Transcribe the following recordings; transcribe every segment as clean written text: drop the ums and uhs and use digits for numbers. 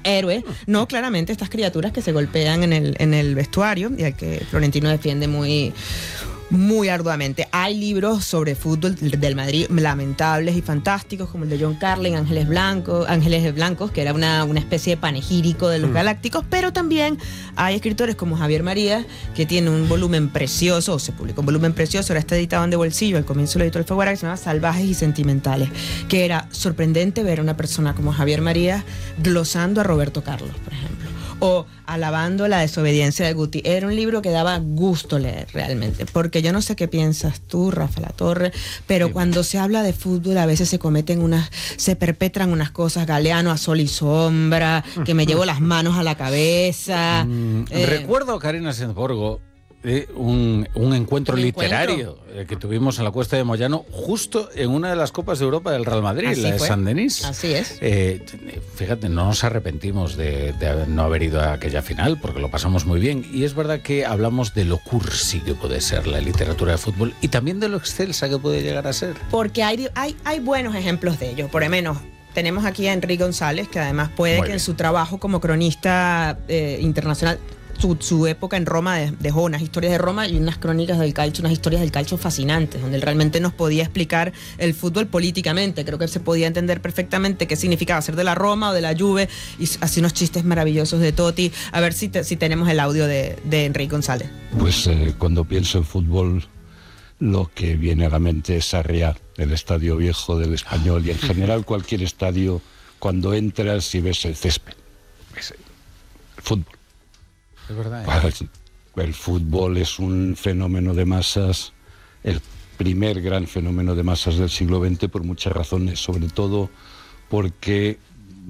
héroe. No, claramente estas criaturas que se golpean en el vestuario y al que Florentino defiende muy arduamente. Hay libros sobre fútbol del Madrid lamentables y fantásticos, como el de John Carlin, Ángeles Blancos, que era una especie de panegírico de los galácticos, pero también hay escritores como Javier Marías, que tiene un volumen precioso, o se publicó un volumen precioso, ahora está editado en De Bolsillo, al comienzo lo editó Alfaguara, que se llama Salvajes y Sentimentales, que era sorprendente ver a una persona como Javier Marías glosando a Roberto Carlos, por ejemplo, o alabando la desobediencia de Guti. Era un libro que daba gusto leer realmente, porque yo no sé qué piensas tú, Rafa Latorre, pero cuando se habla de fútbol a veces se perpetran unas cosas, Galeano a sol y sombra, que me llevo las manos a la cabeza. Recuerdo, Karina Sensborgo, un encuentro literario que tuvimos en la Cuesta de Moyano, justo en una de las Copas de Europa del Real Madrid, la de Saint-Denis. Así es. Fíjate, no nos arrepentimos de no haber ido a aquella final, porque lo pasamos muy bien. Y es verdad que hablamos de lo cursi que puede ser la literatura de fútbol y también de lo excelsa que puede llegar a ser. Porque hay buenos ejemplos de ello. Por lo menos tenemos aquí a Enrique González, que además puede que en su trabajo como cronista internacional, su época en Roma dejó unas historias de Roma y unas crónicas del calcio, unas historias del calcio fascinantes, donde él realmente nos podía explicar el fútbol políticamente. Creo que se podía entender perfectamente qué significaba ser de la Roma o de la Juve, y así unos chistes maravillosos de Totti. A ver si tenemos el audio de Enrique González. Pues cuando pienso en fútbol, lo que viene a la mente es Sarriá, el Estadio Viejo del Español, y en general cualquier estadio, cuando entras y ves el césped. Es el fútbol. Es verdad. El fútbol es un fenómeno de masas, el primer gran fenómeno de masas del siglo XX, por muchas razones, sobre todo porque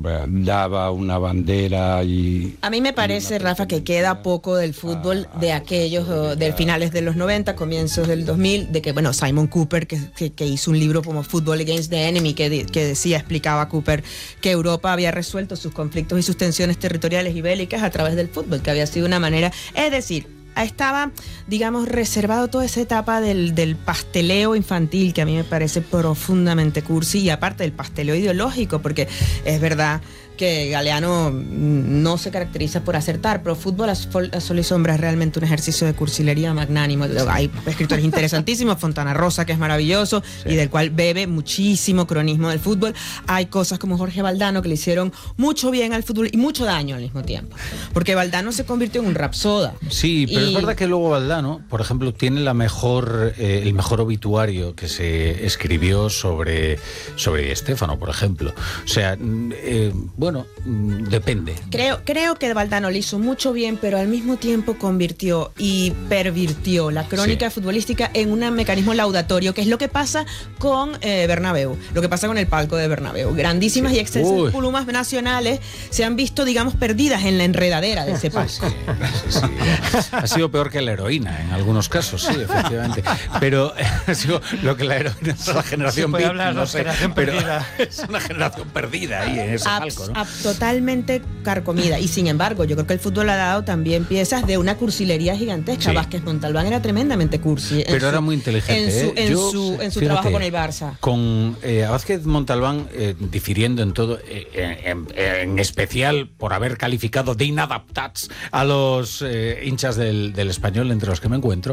daba una bandera y... A mí me parece, Rafa, que queda poco del fútbol de aquellos, de finales de los 90, comienzos del 2000, de que, bueno, Simon Cooper, que hizo un libro como Football Against the Enemy, que explicaba Cooper que Europa había resuelto sus conflictos y sus tensiones territoriales y bélicas a través del fútbol, que había sido una manera, es decir, estaba, digamos, reservado toda esa etapa del pasteleo infantil, que a mí me parece profundamente cursi, y aparte del pasteleo ideológico, porque es verdad que Galeano no se caracteriza por acertar, pero Fútbol a sol y sombra es realmente un ejercicio de cursilería magnánimo. Hay escritores interesantísimos, Fontana Rosa, que es maravilloso, y del cual bebe muchísimo cronismo del fútbol. Hay cosas como Jorge Valdano, que le hicieron mucho bien al fútbol y mucho daño al mismo tiempo, porque Valdano se convirtió en un rapsoda. Sí, pero es verdad que luego Valdano, por ejemplo, tiene el mejor obituario que se escribió sobre Di Stéfano, por ejemplo. O sea, bueno, depende. Creo que Valdano le hizo mucho bien, pero al mismo tiempo convirtió y pervirtió la crónica futbolística en un mecanismo laudatorio, que es lo que pasa con Bernabéu, lo que pasa con el palco de Bernabéu. Grandísimas y excelsas plumas nacionales se han visto, digamos, perdidas en la enredadera de ese palco. Sí. Ha sido peor que la heroína en algunos casos, sí, efectivamente. Pero ha sido lo que la heroína es la generación beat, no sé, pero es una generación perdida ahí en ese palco, ¿no? Totalmente carcomida. Y sin embargo, yo creo que el fútbol ha dado también piezas de una cursilería gigantesca. Vázquez Montalbán era tremendamente cursi. Pero era muy inteligente. En su trabajo con el Barça. Con Vázquez Montalbán difiriendo en todo, en especial por haber calificado de inadaptats a los hinchas del Español, entre los que me encuentro,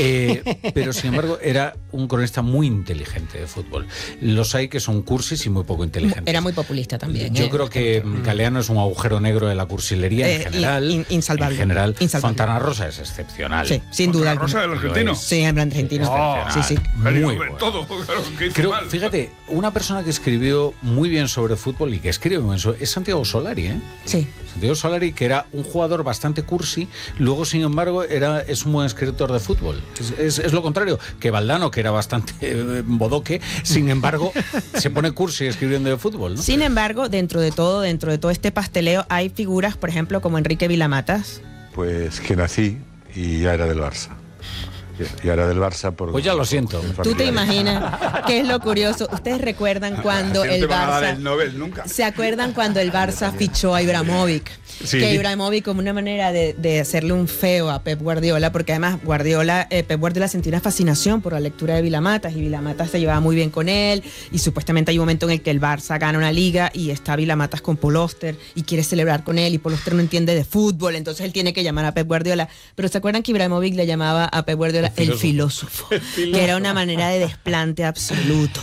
pero sin embargo era un cronista muy inteligente de fútbol. Los hay que son cursis y muy poco inteligentes. Era muy populista también. Yo creo que Galeano es un agujero negro de la cursilería en general. Insalvable. En general, insalvable. Fontana Rosa es excepcional. Sí, sin duda. ¿Fontana Rosa del argentino? Sí, el argentino. Sí. Muy bueno. Todo, Creo, fíjate, una persona que escribió muy bien sobre fútbol y que escribe muy bien es Santiago Solari, ¿eh? Sí. Santiago Solari, que era un jugador bastante cursi, luego, sin embargo, es un buen escritor de fútbol. Es lo contrario, que Valdano, que era bastante bodoque, sin embargo, se pone cursi escribiendo de fútbol, ¿no? Sin embargo, dentro de todo este pasteleo, hay figuras, por ejemplo, como Enrique Vilamatas. Pues que nací y ya era del Barça. Y ahora del Barça por... Pues ya lo siento. ¿Tú te imaginas qué es lo curioso? ¿Ustedes recuerdan cuando el Barça... ¿Se acuerdan cuando el Barça fichó a Ibrahimovic? Sí. Que Ibrahimovic, como una manera de hacerle un feo a Pep Guardiola, porque además Pep Guardiola sentía una fascinación por la lectura de Vilamatas, y Vilamatas se llevaba muy bien con él, y supuestamente hay un momento en el que el Barça gana una liga y está Vilamatas con Paul Auster y quiere celebrar con él, y Paul Auster no entiende de fútbol, entonces él tiene que llamar a Pep Guardiola. Pero ¿se acuerdan que Ibrahimovic le llamaba a Pep Guardiola el filósofo? Que era una manera de desplante absoluto.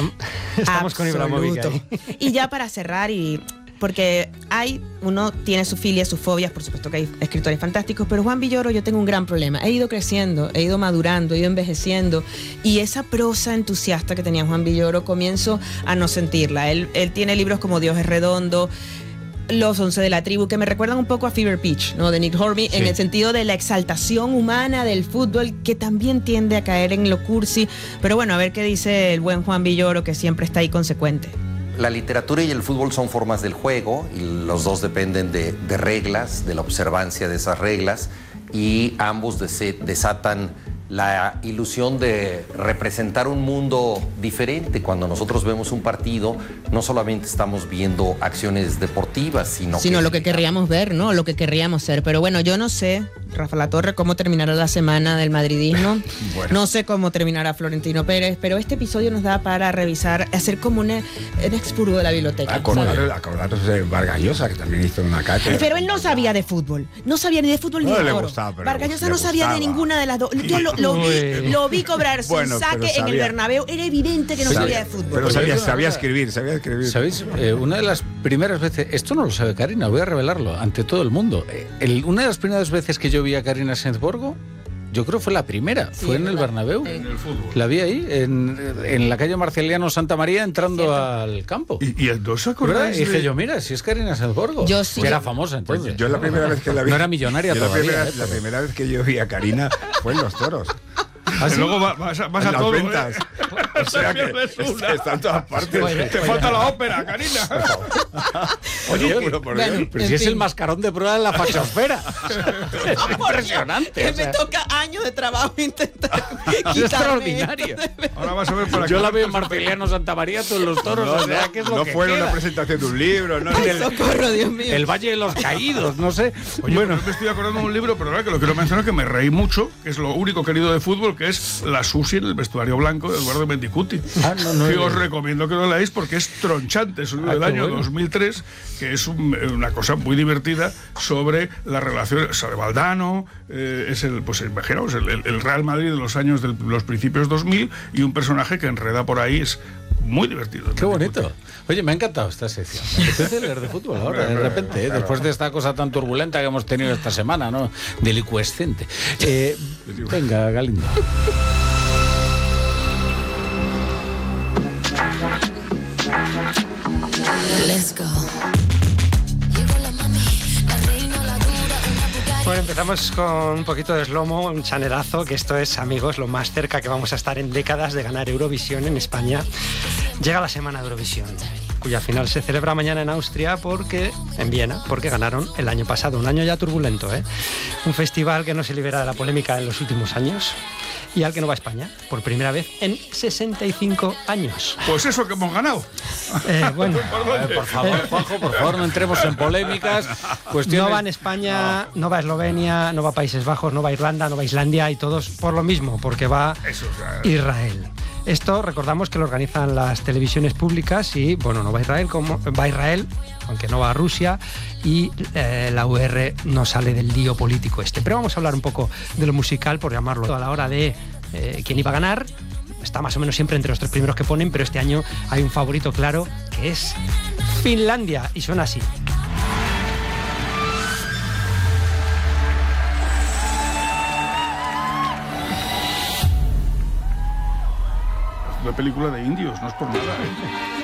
Estamos con Ibrahimovic ahí. Y ya para cerrar, porque uno tiene su filia, sus fobias, por supuesto que hay escritores fantásticos, pero Juan Villoro, yo tengo un gran problema. He ido creciendo, he ido madurando, he ido envejeciendo, y esa prosa entusiasta que tenía Juan Villoro comienzo a no sentirla. Él tiene libros como Dios es redondo, Los 11 de la tribu, que me recuerdan un poco a Fever Pitch, ¿no?, de Nick Hornby, en el sentido de la exaltación humana del fútbol, que también tiende a caer en lo cursi. Pero bueno, a ver qué dice el buen Juan Villoro, que siempre está ahí consecuente. La literatura y el fútbol son formas del juego, y los dos dependen de reglas, de la observancia de esas reglas, y ambos desatan la ilusión de representar un mundo diferente. Cuando nosotros vemos un partido, no solamente estamos viendo acciones deportivas, sino lo que querríamos ver, ¿no? Lo que querríamos ser. Pero bueno, yo no sé, Rafa Latorre, cómo terminará la semana del madridismo. Bueno. No sé cómo terminará Florentino Pérez, pero este episodio nos da para revisar, hacer como un expurgo de la biblioteca. Acordaros de Vargas Llosa, que también hizo una cátedra. Pero él no sabía de fútbol. No sabía ni de fútbol ni de oro. Vargas Llosa no sabía de ninguna de las dos. Yo lo vi cobrarse un saque en el Bernabéu. Era evidente que no sabía de fútbol. Pero sabía escribir. ¿Sabéis? Una de las primeras veces, esto no lo sabe Karina, voy a revelarlo ante todo el mundo. Una de las primeras veces que yo vi a Karina Sainsborgo, yo creo fue la primera, fue en el Bernabéu. En el fútbol. La vi ahí, en la calle Marceliano Santa María, entrando al campo. ¿Y el dos acordáis? Y dije yo, mira, si es Karina Sainsborgo. Yo sí. Que era famosa entonces. Pues yo la primera vez que la vi... No era millonaria todavía. La primera vez que yo vi a Karina fue en Los Toros. ¿Así? Luego vas a todo, ventas. O sea que está en todas partes. Te falta la ópera, Karina. Oye, pero si es el mascarón de prueba de la fachosfera. Es impresionante. Que me toca años de trabajo intentar es extraordinario. Ahora vas a ver para yo la veo en Marceliano Santa María, tú en Los Toros. O sea, ¿qué es lo que fue queda? Una presentación de un libro, ¿no? Ay, socorro, Dios mío. El Valle de los Caídos, no sé. Oye, bueno, me estoy acordando de un libro, pero ahora que lo quiero mencionar, que me reí mucho, que es lo único querido de fútbol, que es La Susi en el vestuario blanco de Eduardo Mendicuti. Que os recomiendo que lo leáis porque es tronchante. Es un libro del año 2003, que es una cosa muy divertida sobre la relación. Sobre Valdano, es imaginaos, el Real Madrid de los años de los principios 2000, y un personaje que enreda por ahí. Es muy divertido. Qué bonito. Oye, me ha encantado esta sección. Me apetece leer de fútbol ahora, de repente, después de esta cosa tan turbulenta que hemos tenido esta semana, ¿no? Delicuescente. Venga, Galindo. Let's go. Bueno, empezamos con un poquito de slomo, un chanelazo, que esto es, amigos, lo más cerca que vamos a estar en décadas de ganar Eurovisión en España. Llega la semana de Eurovisión, cuya final se celebra mañana en Austria, en Viena, porque ganaron el año pasado, un año ya turbulento, ¿eh? Un festival que no se libera de la polémica en los últimos años y al que no va a España por primera vez en 65 años. Pues eso que hemos ganado. Bueno, por favor, Juanjo, por favor, no entremos en polémicas. No va en España, no va a Eslovenia, no va a Países Bajos, no va a Irlanda, no va a Islandia, y todos por lo mismo, porque va Israel. Esto recordamos que lo organizan las televisiones públicas y, bueno, no va Israel, aunque no va a Rusia, y la UR no sale del lío político este. Pero vamos a hablar un poco de lo musical, por llamarlo, a la hora de quién iba a ganar. Está más o menos siempre entre los tres primeros que ponen, pero este año hay un favorito claro, que es Finlandia, y suena así. Una película de indios, no es por nada, ¿eh?